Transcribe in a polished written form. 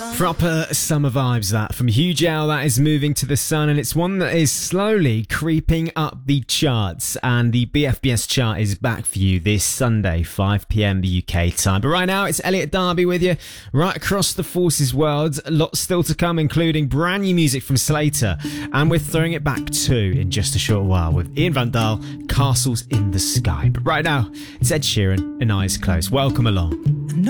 Proper summer vibes, that from Huge Owl. That is Moving to the Sun, and it's one that is slowly creeping up the charts, and the BFBS chart is back for you this Sunday 5pm UK time. But right now it's Elliot Darby with you right across the Forces world. Lots still to come, including brand new music from Slater, and we're throwing it back too in just a short while with Ian Van Dahl, Castles in the Sky. But right now it's Ed Sheeran and Eyes Closed. Welcome along.